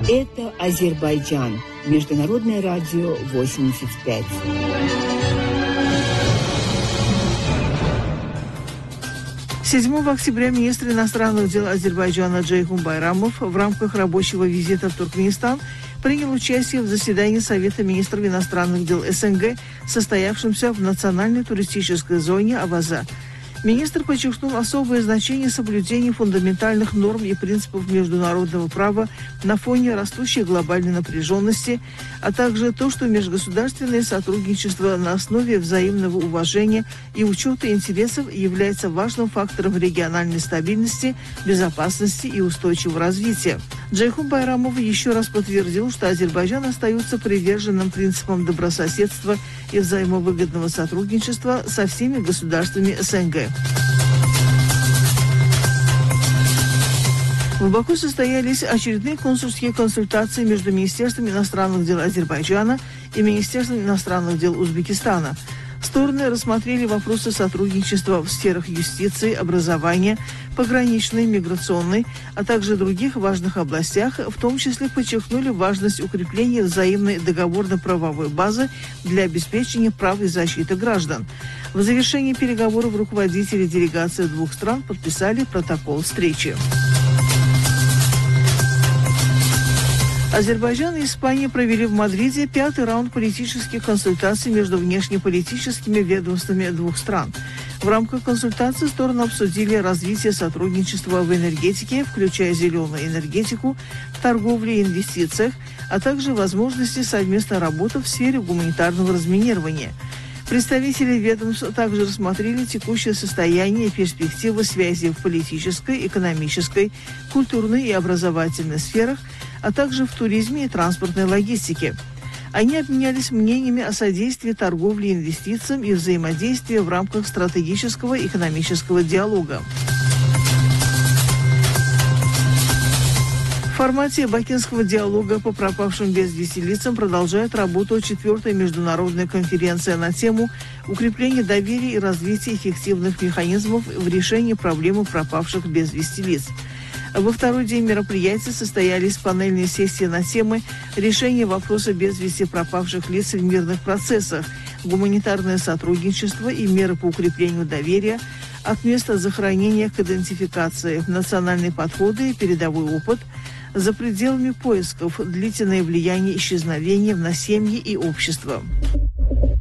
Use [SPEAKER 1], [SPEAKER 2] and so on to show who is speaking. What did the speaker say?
[SPEAKER 1] Это Азербайджан. Международное радио 85.
[SPEAKER 2] 7 октября министр иностранных дел Азербайджана Джейхун Байрамов в рамках рабочего визита в Туркменистан принял участие в заседании Совета министров иностранных дел СНГ, состоявшемся в национальной туристической зоне Аваза. Министр подчеркнул особое значение соблюдения фундаментальных норм и принципов международного права на фоне растущей глобальной напряженности, а также то, что межгосударственное сотрудничество на основе взаимного уважения и учета интересов является важным фактором региональной стабильности, безопасности и устойчивого развития. Джейхун Байрамов еще раз подтвердил, что Азербайджан остается приверженным принципам добрососедства и взаимовыгодного сотрудничества со всеми государствами СНГ. В Баку состоялись очередные консульские консультации между Министерством иностранных дел Азербайджана и Министерством иностранных дел Узбекистана. Стороны рассмотрели вопросы сотрудничества в сферах юстиции, образования, пограничной, миграционной, а также других важных областях, в том числе подчеркнули важность укрепления взаимной договорно-правовой базы для обеспечения прав и защиты граждан. В завершении переговоров руководители делегации двух стран подписали протокол встречи. Азербайджан и Испания провели в Мадриде 5-й раунд политических консультаций между внешнеполитическими ведомствами двух стран. В рамках консультаций стороны обсудили развитие сотрудничества в энергетике, включая зеленую энергетику, торговле и инвестициях, а также возможности совместной работы в сфере гуманитарного разминирования. Представители ведомств также рассмотрели текущее состояние и перспективы связи в политической, экономической, культурной и образовательной сферах, а также в туризме и транспортной логистике. Они обменялись мнениями о содействии торговле и инвестициям и взаимодействии в рамках стратегического экономического диалога. В формате бакинского диалога по пропавшим без вести лицам продолжает работу 4-я международная конференция на тему укрепления доверия и развития эффективных механизмов в решении проблемы пропавших без вести лиц. Во второй день мероприятия состоялись панельные сессии на темы решения вопроса без вести пропавших лиц в мирных процессах, гуманитарное сотрудничество и меры по укреплению доверия, от места захоронения к идентификации, национальные подходы и передовой опыт, за пределами поисков, длительное влияние исчезновения на семьи и общество.